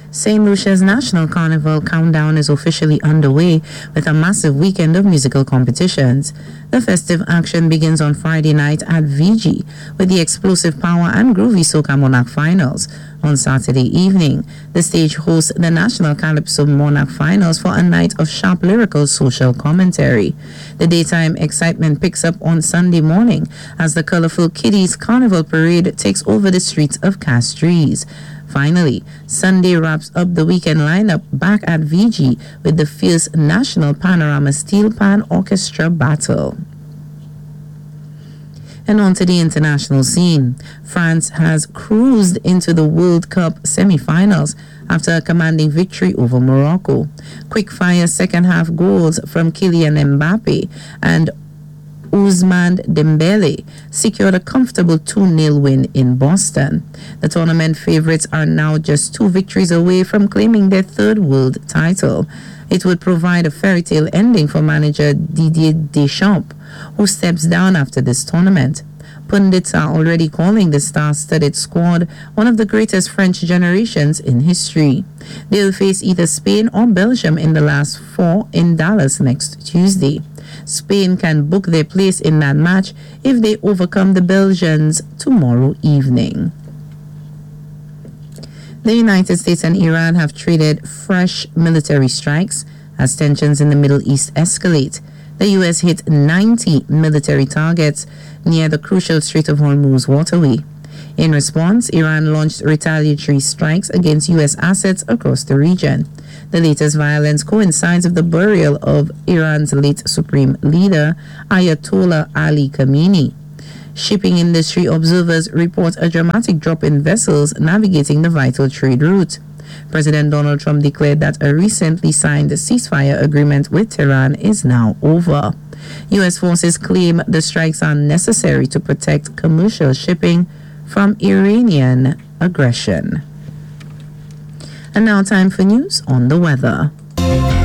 St. Lucia's National Carnival countdown is officially underway with a massive weekend of musical competitions. The festive action begins on Friday night at VG with the explosive power and groovy Soca Monarch finals. On Saturday evening, the stage hosts the National Calypso Monarch finals for a night of sharp lyrical social commentary. The daytime excitement picks up on Sunday morning as the colorful Kiddies Carnival Parade takes over the streets of Castries. Finally, Sunday wraps up the weekend lineup back at VG with the fierce National Panorama Steel Pan Orchestra battle. And on to the international scene. France has cruised into the World Cup semi-finals after a commanding victory over Morocco. Quick-fire second-half goals from Kylian Mbappe and Ousmane Dembele secured a comfortable 2-0 win in Boston. The tournament favorites are now just 2 victories away from claiming their 3rd world title. It would provide a fairy tale ending for manager Didier Deschamps, who steps down after this tournament. Pundits are already calling the star-studded squad one of the greatest French generations in history. They'll face either Spain or Belgium in the last 4 in Dallas next Tuesday. Spain can book their place in that match if they overcome the Belgians tomorrow evening. The United States and Iran have traded fresh military strikes as tensions in the Middle East escalate. The U.S. hit 90 military targets near the crucial Strait of Hormuz waterway. In response, Iran launched retaliatory strikes against U.S. assets across the region. The latest violence coincides with the burial of Iran's late supreme leader, Ayatollah Ali Khamenei. Shipping industry observers report a dramatic drop in vessels navigating the vital trade route. President Donald Trump declared that a recently signed ceasefire agreement with Tehran is now over. U.S. forces claim the strikes are necessary to protect commercial shipping from Iranian aggression. And now time for news on the weather.